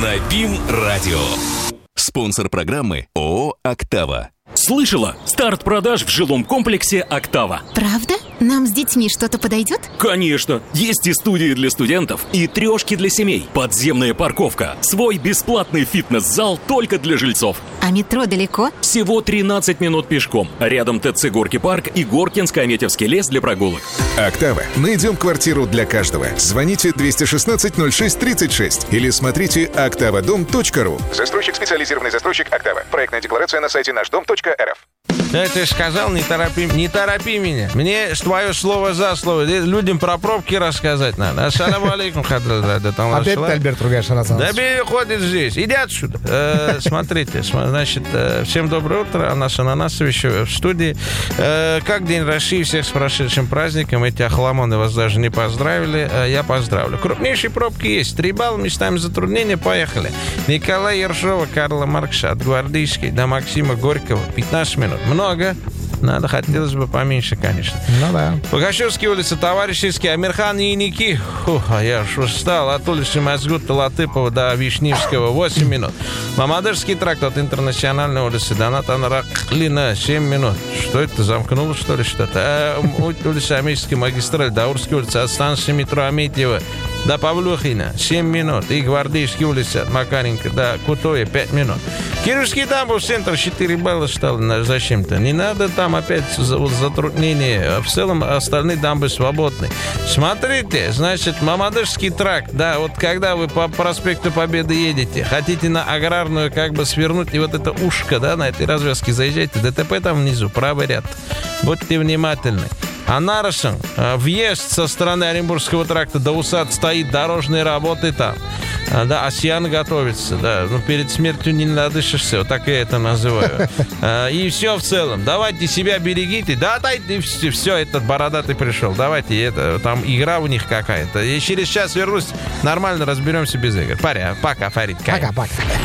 на БИМ-радио. Спонсор программы ООО «Октава». Слышала? Старт продаж в жилом комплексе «Октава». Правда? Нам с детьми что-то подойдет? Конечно! Есть и студии для студентов, и трешки для семей, подземная парковка, свой бесплатный фитнес-зал только для жильцов. А метро далеко? Всего 13 минут пешком. Рядом ТЦ «Горки парк» и Горкинско-Аметьевский лес для прогулок. «Октава». Найдем квартиру для каждого. Звоните 216-06-36 или смотрите oktavadom.ru. Застройщик, специализированный застройщик «Октава». Проектная декларация на сайте нашдом.рф. Да, ты же сказал, не торопи меня. Мне твое слово за слово. Людям про пробки рассказать надо. Ассаламу алейкум, Опять Альберт ругаешь, Да переходит здесь. Иди отсюда. Смотрите, значит, всем доброе утро. Анас Ананасович в студии. Как День России, всех с прошедшим праздником. Эти охламоны вас даже не поздравили. Я поздравлю. Крупнейшие пробки есть. 3 балла, местами затруднения. Поехали. Николая Ершова, Карла Маркса от Гвардейской до Максима Горького. 15 минут. Много. Надо, хотелось бы поменьше, конечно. Ну да. Пугачевские улицы, Товарищеские, Амирхан и Ники. Я уж устал. От улицы Мазгута Латыпова до Вишневского 8 минут. Мамадышский тракт от Интернациональной улицы до Натана-Раклина 7 минут. Что это, замкнуло, что ли, что-то? Улица Амельской магистраль, Даурская улица от станции метро Аметьева до Павлухина 7 минут. И Гвардейские улицы от Макаренко до Кутоя 5 минут. Кировский дамбов центр 4 балла стало зачем-то. Не надо там опять затруднения. В целом остальные дамбы свободны. Смотрите, значит, Мамадышский тракт, да, вот когда вы по проспекту Победы едете, хотите на Аграрную как бы свернуть, и вот это ушко, да, на этой развязке заезжайте, ДТП там внизу, правый ряд. Будьте внимательны. А Нарышин, въезд со стороны Оренбургского тракта до УСАД стоит, дорожные работы там. Да, Асьян готовится, да, ну перед смертью не надышишься, вот так я это называю. И все в целом. Давайте себя берегите. Да, дайте все, этот бородатый пришел. Давайте, это там игра у них какая-то. Я через час вернусь, нормально разберемся без игр. Пока, Фарид. Пока.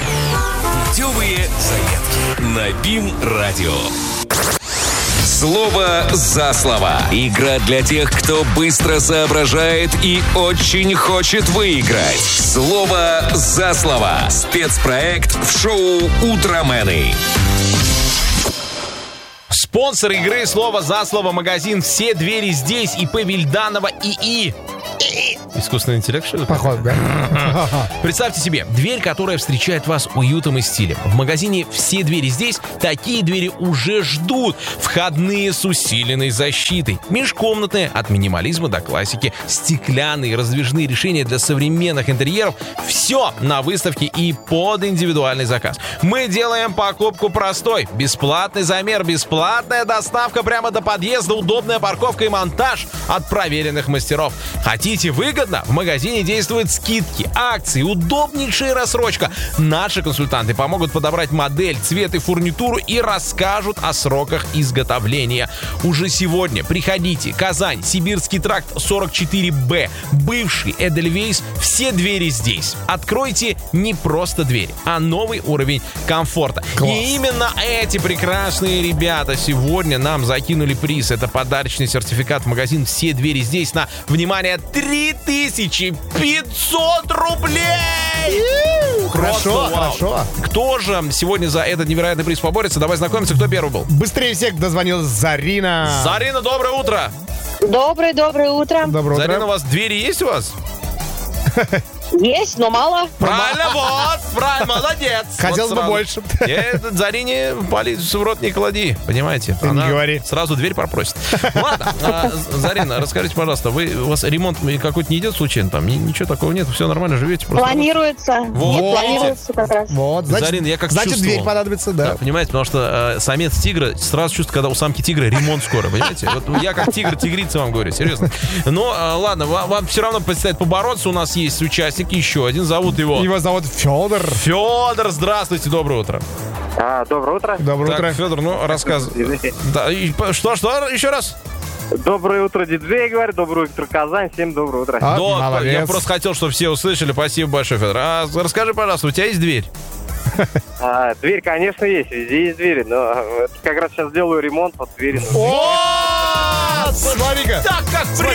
Путевые заметки на БИМ-радио. Слово за слово. Игра для тех, кто быстро соображает и очень хочет выиграть. Слово за слово. Спецпроект в шоу «Утромены». Спонсор игры «Слово за слово» магазин «Все двери здесь» ИП Вильданова ИИ. Искусственный интеллект, что ли? Походу, да. Представьте себе, дверь, которая встречает вас уютом и стилем. В магазине «Все двери здесь» такие двери уже ждут. Входные с усиленной защитой. Межкомнатные от минимализма до классики. Стеклянные раздвижные решения для современных интерьеров. Все на выставке и под индивидуальный заказ. Мы делаем покупку простой. Бесплатный замер, бесплатная доставка прямо до подъезда, удобная парковка и монтаж от проверенных мастеров. Хотите выгодно? В магазине действуют скидки, акции, удобнейшая рассрочка. Наши консультанты помогут подобрать модель, цвет и фурнитуру и расскажут о сроках изготовления. Уже сегодня приходите. Казань, Сибирский тракт 44Б, бывший Эдельвейс. Все двери здесь. Откройте не просто дверь, а новый уровень комфорта. Класс. И именно эти прекрасные ребята сегодня нам закинули приз. Это подарочный сертификат в магазин «Все двери здесь» на, внимание, 3500 рублей! Хорошо. Кто же сегодня за этот невероятный приз поборется? Давай знакомиться, кто первый был. Быстрее всех дозвонилась Зарина. Зарина, доброе утро! Доброе утро. Доброе утро. Зарина, у вас двери есть у вас? Есть, но мало. Правильно, вот, правильно, молодец. Хотелось Вот бы больше. Зарине палец в рот не клади, понимаете? Ты не говори. Сразу дверь попросит. Ладно, Зарина, расскажите, пожалуйста, у вас ремонт какой-то не идет случайно? Там ничего такого нет, все нормально, живете? Планируется. Вот. Планируется как раз. Вот, Зарина, я как значит, чувствовал. дверь понадобится, да. Да, понимаете, потому что самец тигра сразу чувствует, когда у самки тигра ремонт скоро, понимаете? Вот я как тигрица вам говорю, серьезно. Но ладно, вам все равно предстоит побороться. У нас есть участник, еще один, зовут его... Его зовут Федор. Федор, здравствуйте, доброе утро. Доброе утро. Доброе Так, утро. Федор, ну рассказывай. Да, что, еще раз? Доброе утро, диджей, говорю. Доброе утро, Казань. Всем доброе утро. Молодец. Я просто хотел, чтобы все услышали. Спасибо большое, Федор. Расскажи, пожалуйста, у тебя есть дверь? Дверь, конечно, есть. Везде есть двери, но как раз сейчас делаю ремонт, вот двери. Вот! Смотри-ка. Так как прям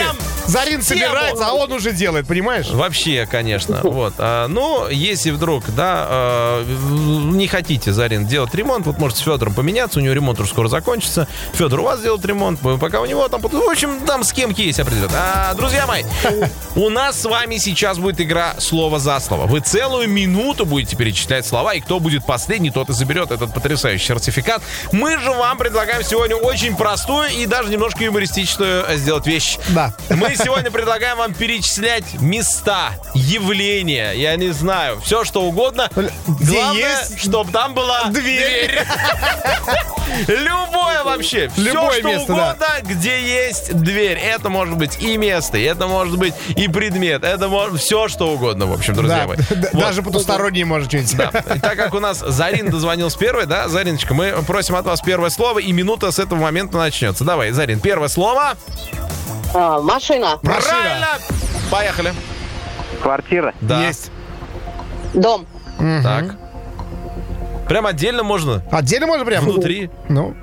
Зарин собирается, а он уже делает, понимаешь? Вообще, конечно. Вот. Ну, если вдруг, да, не хотите, Зарин, делать ремонт, вот можете с Федором поменяться, у него ремонт уже скоро закончится. Федор у вас сделает ремонт, пока у него там... В общем, там с кем есть определенно. Друзья мои, у нас с вами сейчас будет игра слово за слово. Вы целую минуту будете перечислять слова, и кто будет последний, тот и заберет этот потрясающий сертификат. Мы же вам предлагаем сегодня очень простую и даже немножко юмористичную сделать вещь. Да. Мы сегодня предлагаем вам перечислять места, явления, я не знаю, все что угодно. Где Главное, есть чтобы там была дверь. Любое вообще. Любое Все что место, угодно, где есть дверь. Это может быть и место, это может быть и предмет, это может все что угодно, в общем, друзья мои. Вот. Даже потусторонние может что-нибудь. Да. И так как у нас Зарин дозвонился первый, да, Зариночка, мы просим от вас первое слово, и минута с этого момента начнется. Давай, Зарин, первое слово. Машина. Правильно. Поехали. Квартира. Да. Есть. Дом. Так. Прям отдельно можно? Отдельно можно прям? Внутри? Ну.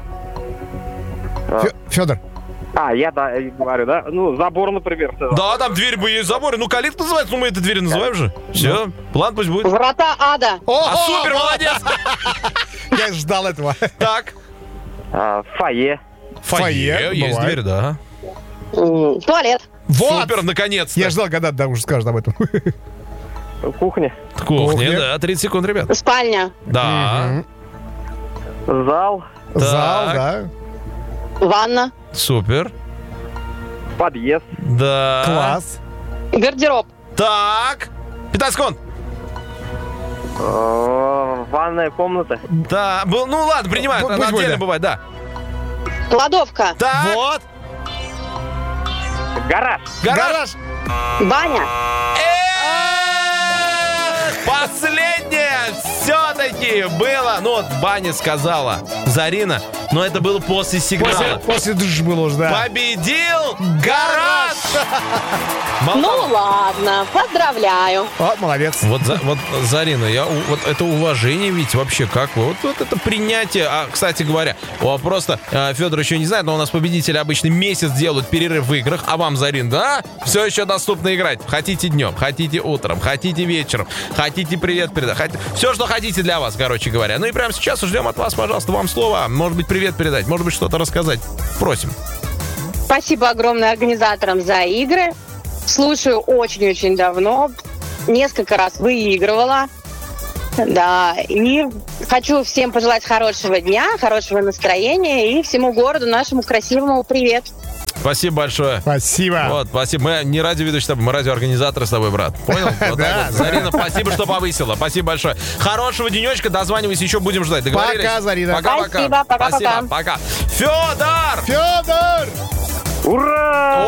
Федор. Я говорю, да? Ну, забор, например. Да, там дверь бы есть в заборе. Ну, калитка называется, ну мы это двери называем же. Все, план пусть будет. Врата ада. Супер, молодец. Я ждал этого. Так. Фойе. Фойе, есть бывает. дверь, да. Туалет. Вот! Супер, наконец-то. Я ждал, когда уже скажет об этом. Кухня. Кухня, да, 30 секунд, ребят. Спальня. Да. Зал. Зал, да. Ванна. Супер. Подъезд. Да. Класс. Гардероб. Так. 15 секунд. Ванная комната. Да. Ну ладно, принимаю. Пусть будет, Отдельно да. бывает, да. Кладовка. Так. Вот. Гараж. Гараж. Баня. Последнее все-таки было. Ну вот Баня сказала Зарина, но это было после сигнала. После душ было уже, да. Победил гараж! Ну ладно, поздравляю. Вот, молодец. Вот Зарина, вот это уважение ведь вообще как вы. Вот это принятие. Кстати говоря, просто Федор еще не знает, но у нас победители обычно месяц делают перерыв в играх, а вам, Зарин, да, все еще доступно играть. Хотите днем, хотите утром, хотите вечером, хотите привет передать. Все, что хотите для вас, короче говоря. Ну и прямо сейчас ждем от вас, пожалуйста, вам слово. Может быть, привет передать, может быть, что-то рассказать. Просим. Спасибо огромное организаторам за игры. Слушаю очень-очень давно. Несколько раз выигрывала. Да, и хочу всем пожелать хорошего дня, хорошего настроения и всему городу нашему красивому привет. Спасибо большое. Спасибо. Вот, спасибо. Мы не радиоведущие с тобой, мы радиоорганизаторы с тобой, брат. Понял? Вот так вот. Зарина, спасибо, что повысила. Спасибо большое. Хорошего денечка, дозванивайся, еще будем ждать. Договорились? Пока, Зарина. Пока-пока. Спасибо, пока-пока. Спасибо, пока. Федор! Федор! Ура!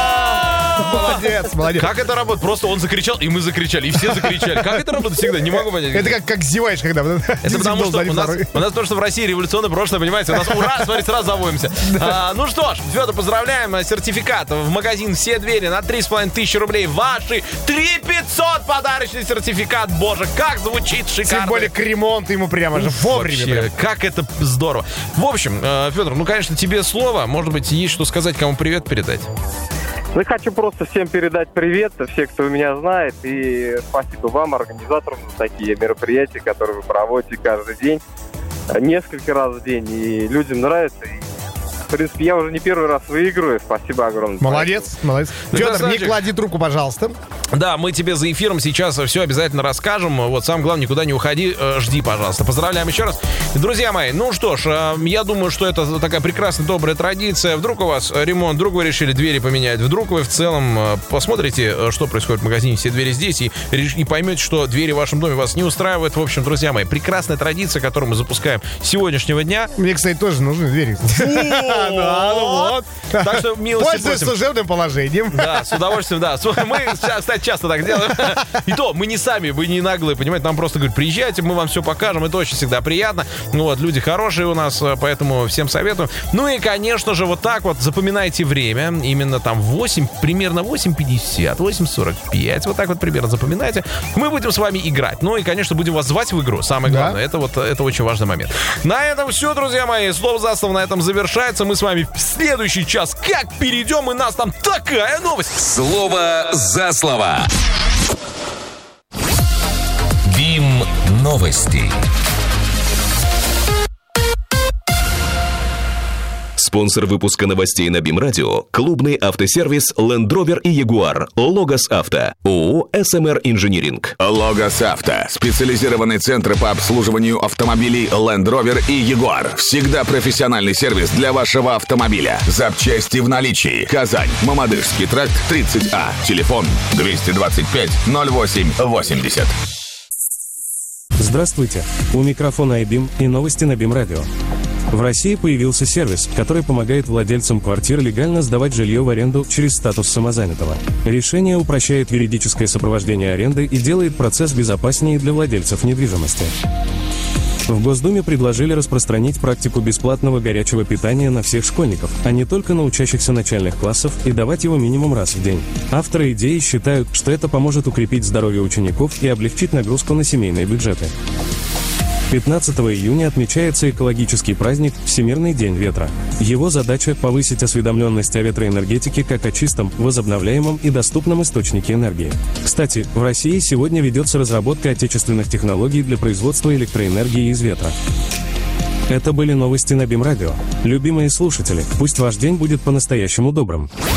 Молодец, молодец. Как это работает? Просто он закричал, и мы закричали, и все закричали. Как это работает всегда? Не могу понять. Это как зеваешь, когда... Это потому, что у нас то, что в России революционное прошлое, понимаете, у нас ура, смотри, сразу заводимся. Ну что ж, Федор, поздравляем. Сертификат в магазин «Все двери» на 3500 рублей. Ваши 3500 подарочный сертификат. Боже, как звучит шикарно. Тем более к ремонту ему прямо же вовремя. Вообще, как это здорово. В общем, Федор, ну, конечно, тебе слово. Может быть, есть что сказать, кому привет передать. Ну, хочу просто всем передать привет, все, кто меня знает, и спасибо вам, организаторам, за такие мероприятия, которые вы проводите каждый день, несколько раз в день, и людям нравится, и, в принципе, я уже не первый раз выигрываю, спасибо огромное. Молодец, молодец. Федор, не клади трубку, пожалуйста. Да, мы тебе за эфиром сейчас все обязательно расскажем. Вот, самое главное, никуда не уходи, жди, пожалуйста. Поздравляем еще раз. Друзья мои, ну что ж, я думаю, что это такая прекрасная, добрая традиция. Вдруг у вас ремонт, вдруг вы решили двери поменять, вдруг вы в целом посмотрите, что происходит в магазине «Все двери здесь», и поймете, что двери в вашем доме вас не устраивают. В общем, друзья мои, прекрасная традиция, которую мы запускаем с сегоднястя дня. Мне, кстати, тоже нужны двери. Вот. Так что милости просим. Пользуясь служебным положением. Да, с удовольствием, да. Мы, кстати, часто так делаем. И то, мы не сами, мы не наглые, понимаете, нам просто говорят, приезжайте, мы вам все покажем, это очень всегда приятно. Ну вот, люди хорошие у нас, поэтому всем советую. Ну и, конечно же, вот так вот запоминайте время, именно там примерно 8:50, 8:45, вот так вот примерно запоминайте. Мы будем с вами играть. Ну и, конечно, будем вас звать в игру, самое главное, это очень важный момент. На этом все, друзья мои, слово за слово на этом завершается. мы с вами в следующий час как перейдем, и нас там такая новость. Слово за слово. БИМ новости. Спонсор выпуска новостей на БИМ Радио – клубный автосервис Land Rover и Jaguar. Логос Авто. ООО «СМР Инжиниринг». Логос Авто. Специализированный центр по обслуживанию автомобилей Land Rover и Jaguar. Всегда профессиональный сервис для вашего автомобиля. Запчасти в наличии. Казань. Мамадышский тракт 30А. Телефон 225 08 80. Здравствуйте. У микрофона iBIM и новости на БИМ Радио. В России появился сервис, который помогает владельцам квартир легально сдавать жилье в аренду через статус самозанятого. Решение упрощает юридическое сопровождение аренды и делает процесс безопаснее для владельцев недвижимости. В Госдуме предложили распространить практику бесплатного горячего питания на всех школьников, а не только на учащихся начальных классов, и давать его минимум раз в день. Авторы идеи считают, что это поможет укрепить здоровье учеников и облегчить нагрузку на семейные бюджеты. 15 июня отмечается экологический праздник «Всемирный день ветра». Его задача – повысить осведомленность о ветроэнергетике как о чистом, возобновляемом и доступном источнике энергии. Кстати, в России сегодня ведется разработка отечественных технологий для производства электроэнергии из ветра. Это были новости на БИМ Радио. Любимые слушатели, пусть ваш день будет по-настоящему добрым.